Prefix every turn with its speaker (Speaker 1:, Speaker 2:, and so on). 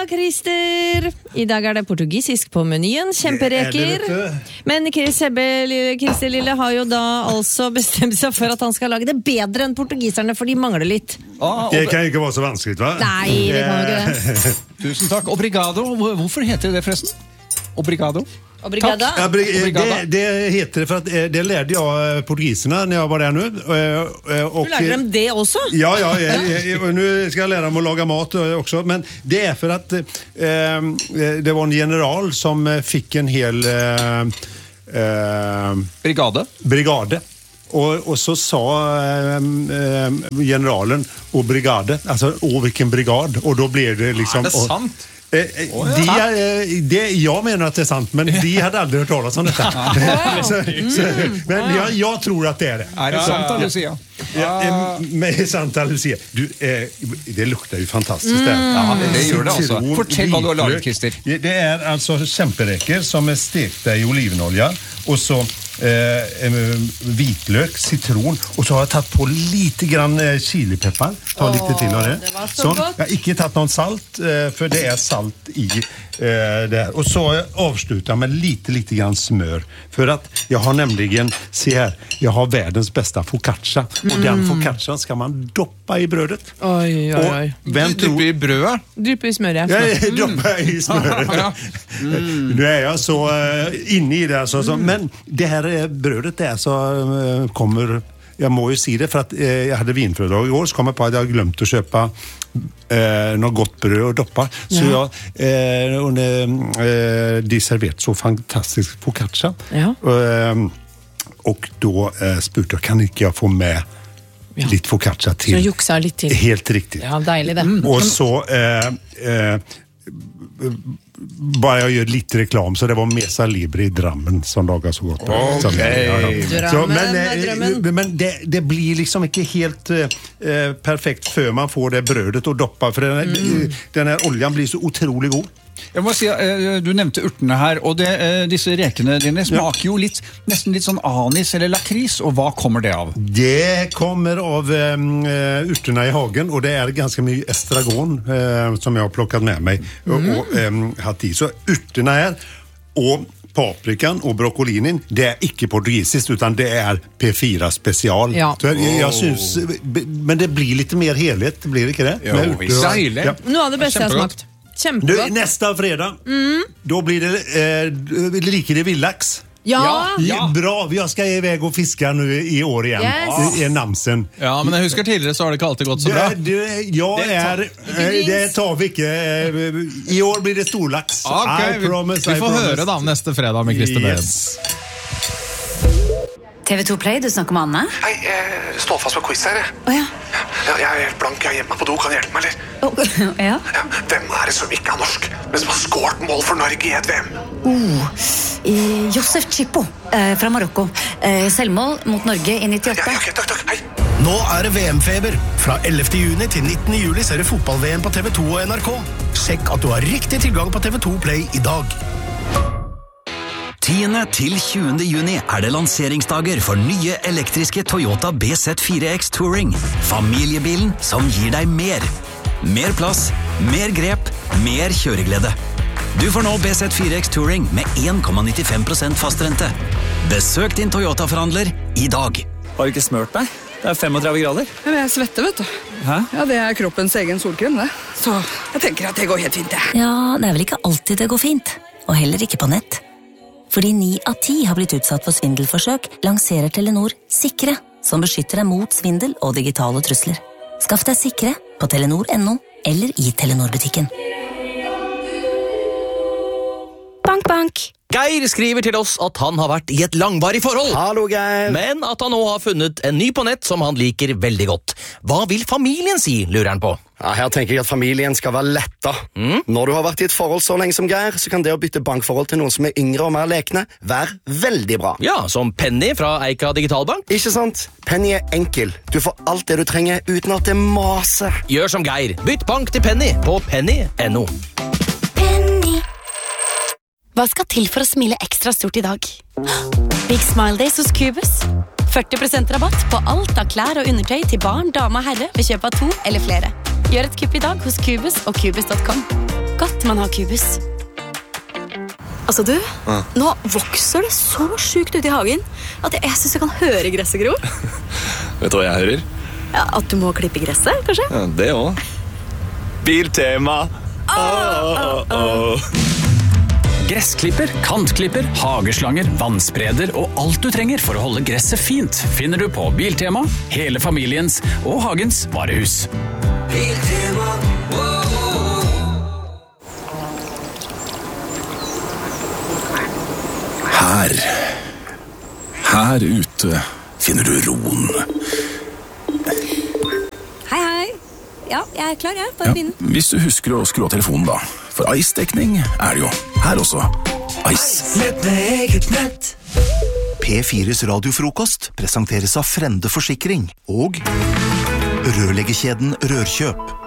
Speaker 1: Christer! I dag det portugisisk på menyen, kjempereker. Men Christer Lille har jo da altså bestemt seg for at han skal lage det bedre enn portugiserne, for de mangler litt.
Speaker 2: Det kan ikke være så vanskelig, va?
Speaker 1: Nei, det kan jo ikke det.
Speaker 3: Tusen takk. Obrigado, hvorfor heter det forresten? Obrigado?
Speaker 1: Obrigada.
Speaker 2: Det heter det för att det lärde jag portugiserna när jag var där nu.
Speaker 1: Du lärde dem det också?
Speaker 2: Ja, och nu ska jag lära dem att laga mat också. Men det är för att det var en general som fick en hel brigade. Och så sa generalen och brigade, alltså vilken brigad. Och då blev det liksom...
Speaker 3: det sant?
Speaker 2: Jag menar att det är sant, men de hade aldrig hört talas om detta. Men jag tror att det är det.
Speaker 3: Är det Santa Lucia?
Speaker 2: Med Santa Lucia. Det luktar ju fantastiskt där.
Speaker 3: Ja, det gör det alltså. Fortell vad du har lagat, Christer.
Speaker 2: Det är alltså kämperäcker som är stekta i olivenolja och så vitlök, citron och så har jag tagit på lite grann chilipeppar. Ta lite till av det. Så jag har inte tagit någon salt för det är salt i där. Och så avslutar jag med lite grann smör för att jag har nämligen, se här, jag har världens bästa focaccia och den focaccian ska man doppa i brödet.
Speaker 1: Oj.
Speaker 3: Doppa i brödet?
Speaker 1: Doppa i smöret.
Speaker 2: Ja, doppa i smöret. Nu är jag så inne i det alltså, men det här brödet där så kommer, jag må ju se det för att jag hade vinföredrag igår, så kom jag på att jag glömt att köpa något gott bröd och doppa. Så jag de serverat så fantastisk focaccia. Och då spurte kan inte jag få med lite focaccia till.
Speaker 1: Så juxar lite till.
Speaker 2: Helt riktigt.
Speaker 1: Ja, dejligt det.
Speaker 2: Och så bara jag gör lite reklam, så det var Mesa Libre i Drammen som lagar så gott. Men det blir liksom inte helt perfekt för man får det brödet och doppa, för den här oljan blir så otroligt god.
Speaker 3: Jeg må si, du nevnte urtene her, og disse rekene dine smaker jo nesten litt sånn anis eller lakris, og hva kommer det av?
Speaker 2: Det kommer av urterna i hagen, och det är ganska mycket estragon som jag har plockat med mig och haft i. Så urterna är, och paprikan och broccolinin, det är inte portugisiskt utan det är P4 special.
Speaker 1: Ja.
Speaker 2: Så jag syns, men det blir lite mer helhet, det blir inte det?
Speaker 3: Jo, visst.
Speaker 1: Nu har det bästa jag smakt. Kämpegott.
Speaker 2: Nästa fredag, då blir det liker det villax.
Speaker 1: Ja.
Speaker 2: Bra, jag ska iväg och fiska nu i år igen. I Namsen.
Speaker 4: Ja, men jag huskar tidigare så har det inte alltid gått så bra.
Speaker 2: Det tar vi inte. I år blir det storlax.
Speaker 4: Okay, vi får höra då nästa fredag med Christer Beds.
Speaker 5: TV2 Play, du snakker med Anne?
Speaker 6: Nei, stå fast på quiz her.
Speaker 5: Ja.
Speaker 6: Jeg er helt blank, jeg er hjemme på do, kan du hjelpe meg, eller?
Speaker 5: Ja.
Speaker 6: Hvem er det som ikke er norsk, men som har skåret mål for Norge i et VM?
Speaker 5: Josef Chippo fra Marokko. Selvmål mot Norge i 98.
Speaker 6: Ja, ok, takk, hei.
Speaker 7: Nå det VM-feber. Fra 11. juni til 19. juli ser du fotball-VM på TV2 og NRK. Sjekk at du har riktig tilgang på TV2 Play i dag.
Speaker 8: 10. til 20. juni det lanseringsdager for nye elektriske Toyota BZ4X Touring. Familiebilen som gir deg mer. Mer plass, mer grep, mer kjøreglede. Du får nå BZ4X Touring med 1,95% fastrente. Besøk din Toyota-forhandler i dag.
Speaker 9: Har du ikke smørt deg? Det 35 grader.
Speaker 10: Men jeg svetter, vet du.
Speaker 9: Hæ?
Speaker 10: Ja, det kroppens egen solkrem, det. Så jeg tenker at det går helt fint, det.
Speaker 5: Ja, det vel ikke alltid det går fint. Og heller ikke på nett. Fordi 9 av 10 har blitt utsatt for svindelforsøk, lanserer Telenor Sikre, som beskytter deg mot svindel og digitale trusler. Skaff deg Sikre på telenor.no eller i Telenor-butikken.
Speaker 11: Bank, bank. Geir skriver til oss at han har vært i et langvarig forhold.
Speaker 7: Hallo, Geir.
Speaker 11: Men at han nå har funnet en ny på nett som han liker veldig godt. Hva vil familien si, lurer han på?
Speaker 7: Ja, her tenker jeg at familien skal være letta. Når du har vært i et forhold så lenge som Geir, så kan det å bytte bankforhold til noen som yngre og mer lekne være veldig bra.
Speaker 11: Ja, som Penny fra Eika Digitalbank.
Speaker 7: Ikke sant? Penny enkel. Du får alt det du trenger uten at det maser.
Speaker 11: Gjør som Geir. Bytt bank til Penny på penny.no.
Speaker 12: Hva skal til for å smile ekstra stort i dag? Big Smile Days hos Cubus. 40% rabatt på alt av klær og undertøy til barn, dame og herre ved kjøp av 2 eller flere. Gjør et kupp i dag hos Cubus og Cubus.com. Godt man har Cubus. Altså du, nå vokser det så sykt ut I hagen at jeg synes jeg kan høre gresset gro.
Speaker 13: Vet du hva jeg hører?
Speaker 12: Ja, at du må klippe gresset, kanskje?
Speaker 13: Ja, det også. Biltema!
Speaker 14: Gressklipper, kantklipper, hageslanger, vannspreder og alt du trenger for å holde gresset fint finner du på Biltema, hele familiens og hagens varehus. Biltema,
Speaker 15: Her ute finner du roen.
Speaker 16: Hei. Ja, jeg klar, jeg. Bare begynne.
Speaker 15: Hvis du husker å skru av telefonen da. For Ice-dekning det jo. Her også. Ice.
Speaker 17: Nett med eget nett.
Speaker 18: P4s radiofrokost presenteres av Frende Forsikring og rørleggerkjeden Rørkjøp.